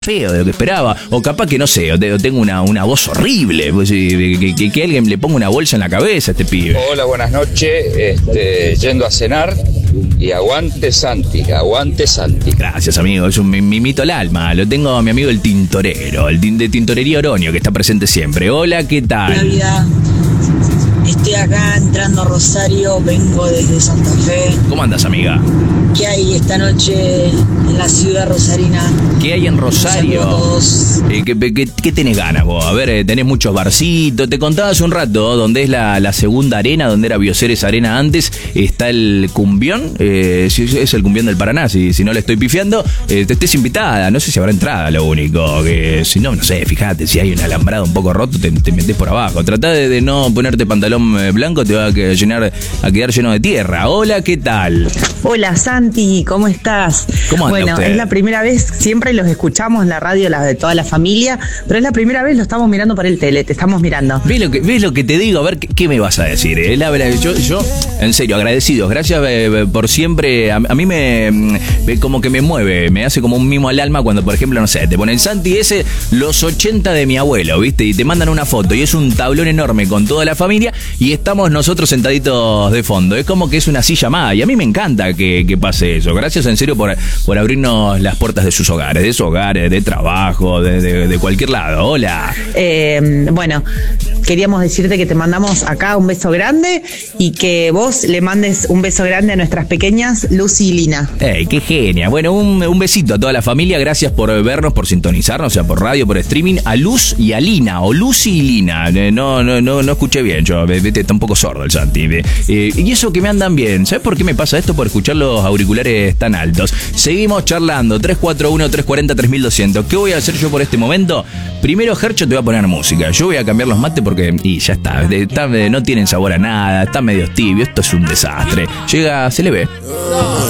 feo de lo que esperaba, o capaz que no sé, o tengo una voz horrible, pues, que alguien le ponga una bolsa en la cabeza a este pibe. Hola, buenas noches, yendo a cenar y aguante Santi. Gracias, amigo, es un mimito al alma, lo tengo a mi amigo el tintorero, de Tintorería Oroño, que está presente siempre. Hola, ¿qué tal? Hola, vida. Estoy acá entrando a Rosario, vengo desde Santa Fe. ¿Cómo andas, amiga? ¿Qué hay esta noche en la ciudad rosarina? ¿Qué hay en Rosario? ¿Qué tenés ganas vos? A ver, tenés muchos barcitos. Te contaba hace un rato, donde es la segunda arena, donde era Bioceres Arena antes, está el Cumbión, es el Cumbión del Paraná, si no le estoy pifiando, te estés invitada, no sé si habrá entrada, lo único, que si no sé, fíjate, si hay un alambrado un poco roto, te metés por abajo. Tratá de no ponerte pantalón blanco, te va a quedar lleno de tierra. Hola, ¿qué tal? Hola, Santi, ¿cómo estás? ¿Cómo anda Bueno, usted? es la primera vez, siempre los escuchamos en la radio, de toda la familia, pero es la primera vez lo estamos mirando por el tele, te estamos mirando. ¿Ves lo que te digo? A ver, ¿qué me vas a decir? La verdad, yo, en serio, agradecidos. Gracias por siempre. A mí me como que me mueve, me hace como un mimo al alma cuando, por ejemplo, no sé, te ponen Santi los 80 de mi abuelo, ¿viste? Y te mandan una foto y es un tablón enorme con toda la familia y estamos nosotros sentaditos de fondo. Es como que es una silla más y a mí me encanta que pase eso. Gracias en serio por abrirnos las puertas de sus hogares, de trabajo, de cualquier lado. Hola. Bueno, queríamos decirte que te mandamos acá un beso grande y que vos le mandes un beso grande a nuestras pequeñas Lucy y Lina. ¡Qué genia! Bueno, un besito a toda la familia. Gracias por vernos, por sintonizarnos, o sea, por radio, por streaming. A Luz y a Lina, o Lucy y Lina. No escuché bien yo. Está un poco sordo el Santi. Y eso que me andan bien. ¿Sabes por qué me pasa esto? Por escuchar los auriculares tan altos. Seguimos charlando. 341-340-3200. ¿Qué voy a hacer yo por este momento? Primero, Gercho, te voy a poner música. Yo voy a cambiar los mates porque... Y ya está. No tienen sabor a nada. Están medio tibios. Esto es un desastre. Se le ve.